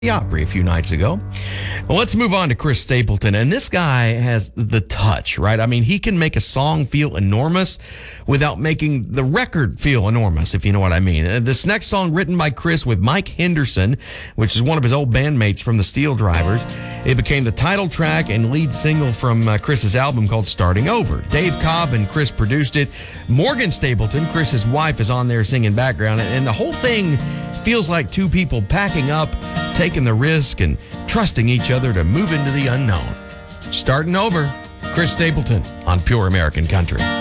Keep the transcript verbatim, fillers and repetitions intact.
Opry a few nights ago. Well, let's move on to Chris Stapleton. And this guy has the touch, right? I mean, he can make a song feel enormous without making the record feel enormous, if you know what I mean. Uh, This next song, written by Chris with Mike Henderson, which is one of his old bandmates from the Steel Drivers, it became the title track and lead single from uh, Chris's album called Starting Over. Dave Cobb and Chris produced it. Morgan Stapleton, Chris's wife, is on there singing background, and the whole thing feels like two people packing up, taking the risk, and trusting each other to move into the unknown. Starting Over, Chris Stapleton on Pure American Country.